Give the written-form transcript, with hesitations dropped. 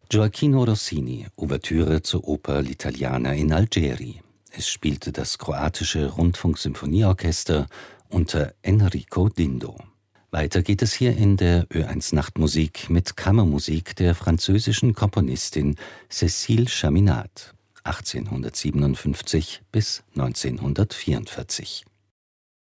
Gioachino Rossini, Ouvertüre zur Oper L'Italiana in Algeri. Es spielte das kroatische Rundfunksymphonieorchester unter Enrico Dindo. Weiter geht es hier in der Ö1 Nachtmusik mit Kammermusik der französischen Komponistin Cécile Chaminade, 1857 bis 1944.